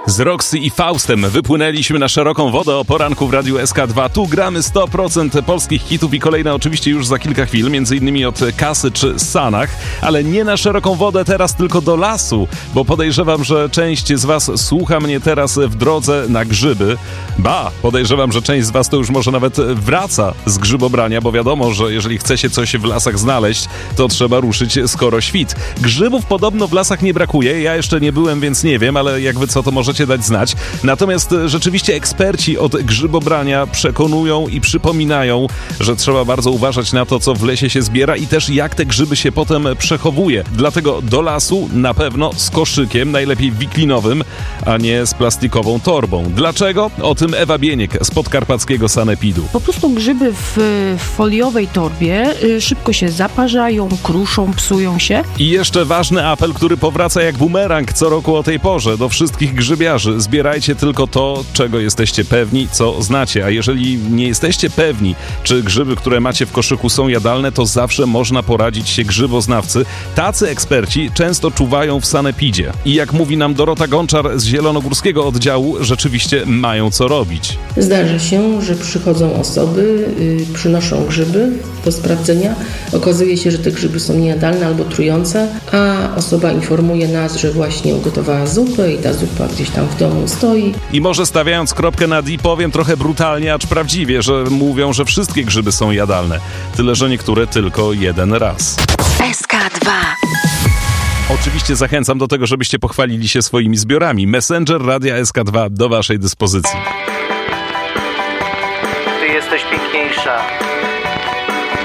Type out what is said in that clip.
Z Roxy i Faustem wypłynęliśmy na szeroką wodę o poranku w Radiu SK2. Tu gramy 100% polskich hitów i kolejne oczywiście już za kilka chwil, między innymi od Kasy czy Sanach, ale nie na szeroką wodę teraz, tylko do lasu, bo podejrzewam, że część z was słucha mnie teraz w drodze na grzyby. Podejrzewam, że część z was to już może nawet wraca z grzybobrania, bo wiadomo, że jeżeli chce się coś w lasach znaleźć, to trzeba ruszyć skoro świt. Grzybów podobno w lasach nie brakuje, ja jeszcze nie byłem, więc nie wiem, ale jakby co, to możecie dać znać. Natomiast rzeczywiście eksperci od grzybobrania przekonują i przypominają, że trzeba bardzo uważać na to, co w lesie się zbiera i też jak te grzyby się potem przechowuje. Dlatego do lasu na pewno z koszykiem, najlepiej wiklinowym, a nie z plastikową torbą. Dlaczego? O tym Ewa Bieniek z podkarpackiego sanepidu. Po prostu grzyby w foliowej torbie szybko się zaparzają, kruszą, psują się. I jeszcze ważny apel, który powraca jak bumerang co roku o tej porze do wszystkich grzybiarzy. Zbierajcie tylko to, czego jesteście pewni, co znacie. A jeżeli nie jesteście pewni, czy grzyby, które macie w koszyku są jadalne, to zawsze można poradzić się grzyboznawcy. Tacy eksperci często czuwają w sanepidzie. I jak mówi nam Dorota Gonczar z zielonogórskiego oddziału, rzeczywiście mają co robić. Zdarza się, że przychodzą osoby, przynoszą grzyby do sprawdzenia. Okazuje się, że te grzyby są niejadalne albo trujące, a osoba informuje nas, że właśnie ugotowała zupę i ta zupa gdzieś tam w domu stoi. I może stawiając kropkę nad i powiem trochę brutalnie, acz prawdziwie, że mówią, że wszystkie grzyby są jadalne. Tyle, że niektóre tylko jeden raz. SK2. Oczywiście zachęcam do tego, żebyście pochwalili się swoimi zbiorami. Messenger Radia SK2 do waszej dyspozycji. Ty jesteś piękniejsza